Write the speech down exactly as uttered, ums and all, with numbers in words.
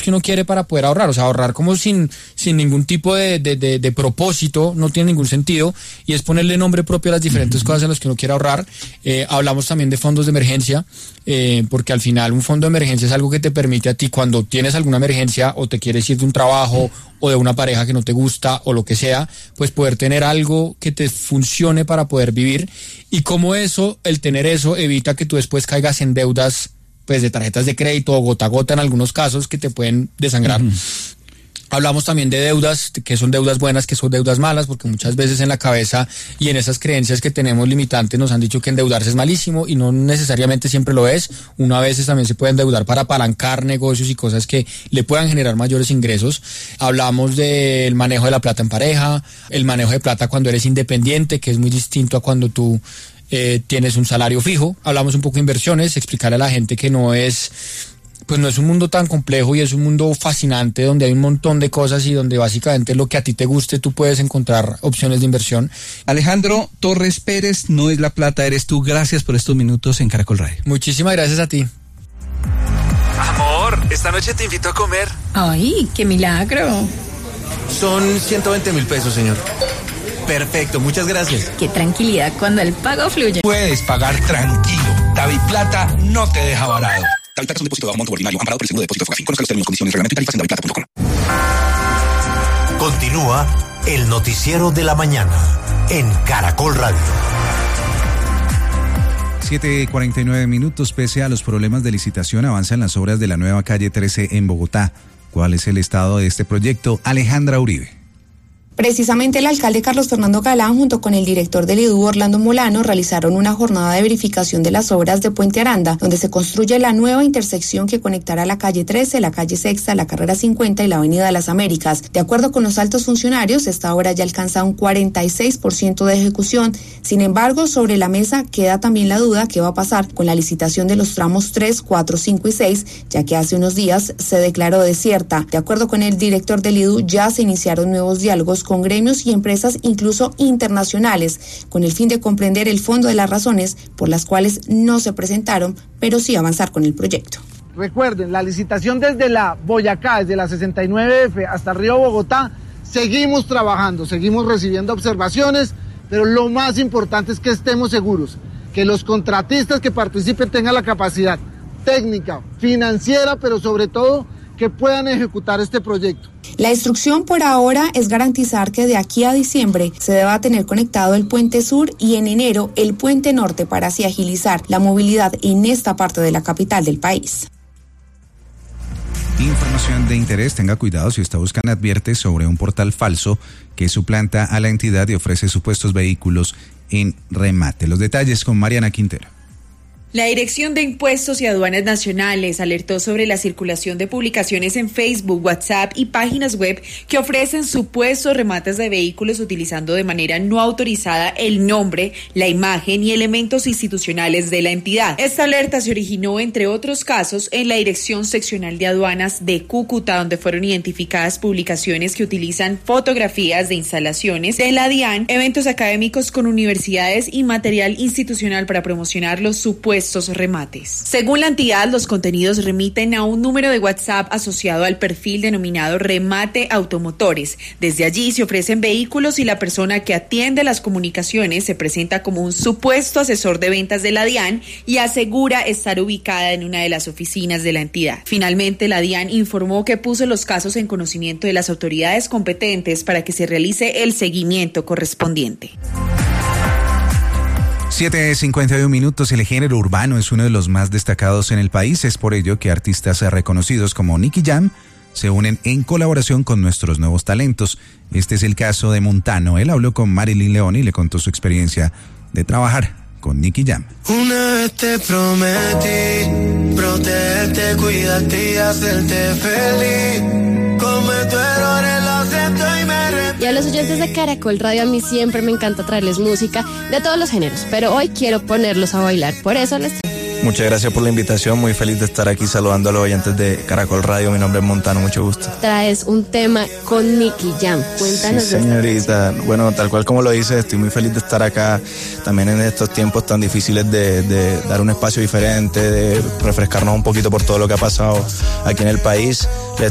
que uno quiere para poder ahorrar, o sea, ahorrar como sin, sin ningún tipo de, de, de, de propósito, no tiene ningún sentido, y es ponerle nombre propio a las diferentes uh-huh. cosas en las que uno quiere ahorrar. Eh, hablamos también de fondos de emergencia, eh, porque al final un fondo de emergencia es algo que te permite a ti, cuando tienes alguna emergencia o te quieres ir de un trabajo o de una pareja que no te gusta o lo que sea, pues poder tener algo que te funcione para poder vivir, y como eso, el tener eso evita que tú después caigas en deudas pues de tarjetas de crédito o gota a gota en algunos casos que te pueden desangrar. Uh-huh. Hablamos también de deudas, que son deudas buenas, que son deudas malas, porque muchas veces en la cabeza y en esas creencias que tenemos limitantes nos han dicho que endeudarse es malísimo, y no necesariamente siempre lo es. Uno a veces también se puede endeudar para apalancar negocios y cosas que le puedan generar mayores ingresos. Hablamos del manejo de la plata en pareja, el manejo de plata cuando eres independiente, que es muy distinto a cuando tú eh, tienes un salario fijo. Hablamos un poco de inversiones, explicarle a la gente que no es... pues no es un mundo tan complejo, y es un mundo fascinante donde hay un montón de cosas y donde básicamente lo que a ti te guste tú puedes encontrar opciones de inversión. Alejandro Torres Pérez, no es la plata, eres tú. Gracias por estos minutos en Caracol Radio. Muchísimas gracias a ti. Amor, esta noche te invito a comer. Ay, qué milagro. Son ciento veinte mil pesos, señor. Perfecto, muchas gracias. Qué tranquilidad cuando el pago fluye. Puedes pagar tranquilo. DaviPlata no te deja varado. DaviPlata es un depósito de monto ordinario amparado por el seguro de depósito Fogafín. Conozca los términos, condiciones, reglamento y tarifas en davi plata punto com. Continúa el noticiero de la mañana en Caracol Radio. siete cuarenta y nueve minutos. Pese a los problemas de licitación, avanzan las obras de la nueva calle trece en Bogotá. ¿Cuál es el estado de este proyecto? Alejandra Uribe. Precisamente el alcalde Carlos Fernando Galán junto con el director del I D U Orlando Molano realizaron una jornada de verificación de las obras de Puente Aranda, donde se construye la nueva intersección que conectará la calle trece, la calle Sexta, la carrera cincuenta y la avenida de las Américas. De acuerdo con los altos funcionarios, esta obra ya alcanza un cuarenta y seis por ciento de ejecución. Sin embargo, sobre la mesa queda también la duda qué va a pasar con la licitación de los tramos tres, cuatro, cinco y seis, ya que hace unos días se declaró desierta. De acuerdo con el director del I D U, ya se iniciaron nuevos diálogos con gremios y empresas incluso internacionales, con el fin de comprender el fondo de las razones por las cuales no se presentaron, pero sí avanzar con el proyecto. Recuerden, la licitación desde la Boyacá, desde la sesenta y nueve F hasta Río Bogotá, seguimos trabajando, seguimos recibiendo observaciones, pero lo más importante es que estemos seguros, que los contratistas que participen tengan la capacidad técnica, financiera, pero sobre todo que puedan ejecutar este proyecto. La instrucción por ahora es garantizar que de aquí a diciembre se deba tener conectado el puente sur y en enero el puente norte para así agilizar la movilidad en esta parte de la capital del país. Información de interés, tenga cuidado si está buscando, advierte sobre un portal falso que suplanta a la entidad y ofrece supuestos vehículos en remate. Los detalles con Mariana Quintero. La Dirección de Impuestos y Aduanas Nacionales alertó sobre la circulación de publicaciones en Facebook, WhatsApp y páginas web que ofrecen supuestos remates de vehículos utilizando de manera no autorizada el nombre, la imagen y elementos institucionales de la entidad. Esta alerta se originó, entre otros casos, en la Dirección Seccional de Aduanas de Cúcuta, donde fueron identificadas publicaciones que utilizan fotografías de instalaciones de la DIAN, eventos académicos con universidades y material institucional para promocionar los supuestos estos remates. Según la entidad, los contenidos remiten a un número de WhatsApp asociado al perfil denominado Remate Automotores. Desde allí se ofrecen vehículos y la persona que atiende las comunicaciones se presenta como un supuesto asesor de ventas de la DIAN y asegura estar ubicada en una de las oficinas de la entidad. Finalmente, la DIAN informó que puso los casos en conocimiento de las autoridades competentes para que se realice el seguimiento correspondiente. siete cincuenta y uno minutos. El género urbano es uno de los más destacados en el país. Es por ello que artistas reconocidos como Nicky Jam se unen en colaboración con nuestros nuevos talentos. Este es el caso de Montano. Él habló con Marilyn León y le contó su experiencia de trabajar con Nicky Jam. Una vez te prometí protegerte, cuidarte y hacerte feliz. Cometo errores, lo siento y me arrepiento. Y a los oyentes de Caracol Radio, a mí siempre me encanta traerles música de todos los géneros, pero hoy quiero ponerlos a bailar, por eso les... Muchas gracias por la invitación, muy feliz de estar aquí saludando a los oyentes de Caracol Radio. Mi nombre es Montano, mucho gusto. Traes un tema con Nicky Jam, cuéntanos. Sí, señorita, bueno, tal cual como lo dice, estoy muy feliz de estar acá, también en estos tiempos tan difíciles de, de dar un espacio diferente, de refrescarnos un poquito por todo lo que ha pasado aquí en el país. Les